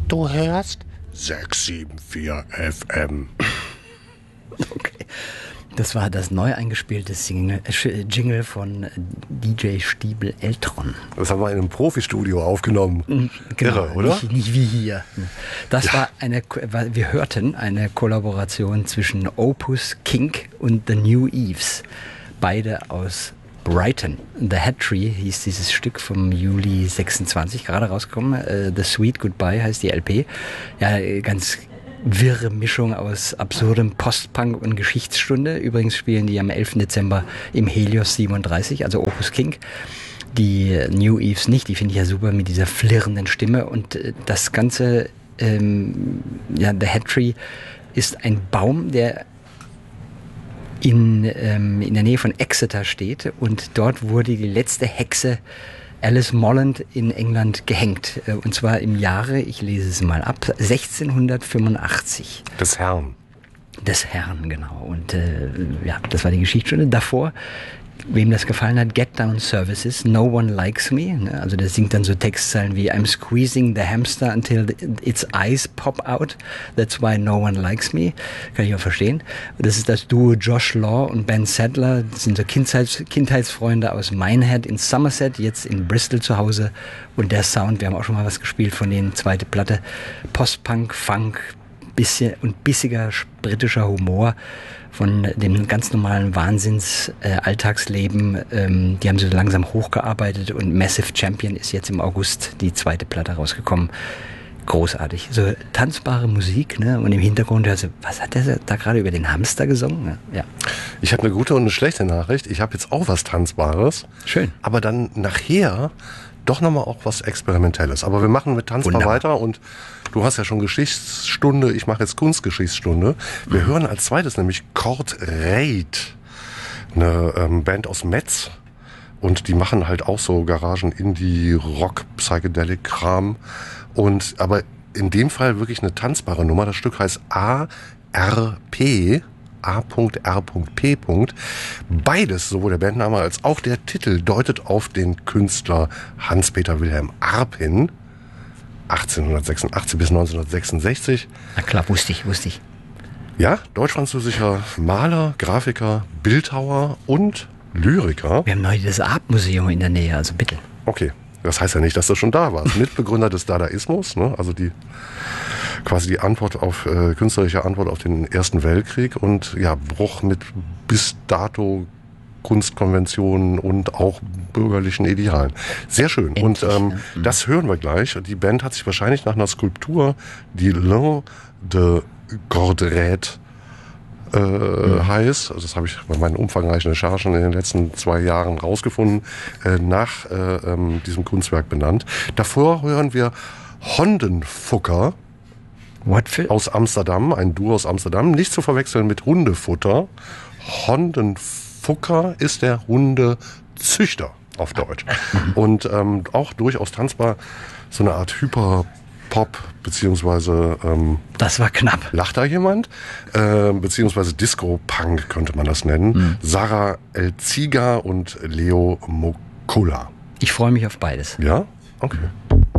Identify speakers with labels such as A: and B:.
A: Du hörst 674 FM.
B: Okay. Das war das neu eingespielte Jingle von DJ Stiebel Eltron.
C: Das haben wir in einem Profi-Studio aufgenommen.
B: Genau,
C: Irre, oder?
B: Nicht wie hier. Das war wir hörten eine Kollaboration zwischen Opus, Kink und The New Eves. Beide aus Brighton. The Hat Tree hieß dieses Stück vom Juli 26, gerade rausgekommen. The Sweet Goodbye heißt die LP. Ja, ganz wirre Mischung aus absurdem Postpunk und Geschichtsstunde. Übrigens spielen die am 11. Dezember im Helios 37, also Opus Kink. Die New Eves nicht, die finde ich ja super mit dieser flirrenden Stimme. Und das Ganze, The Hat Tree ist ein Baum, der in der Nähe von Exeter steht, und dort wurde die letzte Hexe Alice Molland in England gehängt. Und zwar im Jahre, ich lese es mal ab, 1685.
C: Des Herrn.
B: Des Herrn, genau. Und das war die Geschichtsstunde. Davor, wem das gefallen hat, Get Down Services, No One Likes Me. Also der singt dann so Textzeilen wie I'm squeezing the hamster until its eyes pop out. That's why no one likes me. Kann ich auch verstehen. Das ist das Duo Josh Law und Ben Sadler. Das sind so Kindheitsfreunde aus Minehead in Somerset, jetzt in Bristol zu Hause. Und der Sound, wir haben auch schon mal was gespielt von denen, zweite Platte. Post-Punk, Funk, bisschen und bissiger britischer Humor von dem ganz normalen Wahnsinns-Alltagsleben. Die haben so langsam hochgearbeitet, und Massive Champion ist jetzt im August die zweite Platte rausgekommen. Großartig. So tanzbare Musik, ne? Und im Hintergrund, also, was hat der da gerade über den Hamster gesungen? Ja.
C: Ich habe eine gute und eine schlechte Nachricht. Ich habe jetzt auch was Tanzbares.
B: Schön.
C: Aber dann nachher doch nochmal auch was Experimentelles. Aber wir machen mit Tanzbar weiter, und du hast ja schon Geschichtsstunde, ich mache jetzt Kunstgeschichtsstunde. Wir hören als zweites nämlich Cord Raid, eine Band aus Metz, und die machen halt auch so Garagen, Indie, Rock, Psychedelic-Kram, und aber in dem Fall wirklich eine tanzbare Nummer. Das Stück heißt A.R.P., A.R.P. Beides, sowohl der Bandname als auch der Titel, deutet auf den Künstler Hans-Peter Wilhelm Arp hin. 1886 bis 1966.
B: Na klar, wusste ich.
C: Ja, deutsch-französischer Maler, Grafiker, Bildhauer und Lyriker.
B: Wir haben neu das Arp-Museum in der Nähe, also bitte.
C: Okay, das heißt ja nicht, dass du schon da warst. Mitbegründer des Dadaismus, ne? Also quasi die Antwort auf künstlerische Antwort auf den Ersten Weltkrieg, und ja, Bruch mit bis dato Kunstkonventionen und auch bürgerlichen Idealen. Sehr schön.
B: Endlich,
C: und das hören wir gleich. Die Band hat sich wahrscheinlich nach einer Skulptur, die L'Un de Gorderet heißt, also das habe ich bei meinen umfangreichen Recherchen in den letzten 2 Jahren rausgefunden, nach diesem Kunstwerk benannt. Davor hören wir Hondenfucker aus Amsterdam, ein Duo aus Amsterdam, nicht zu verwechseln mit Hundefutter. Hondenfucker ist der Hundezüchter auf Deutsch. Und auch durchaus tanzbar, so eine Art Hyperpop, beziehungsweise
B: das war knapp.
C: Lacht da jemand? Beziehungsweise Disco-Punk könnte man das nennen. Sarah Elziga und Leo Mokula.
B: Ich freue mich auf beides.
C: Ja? Okay.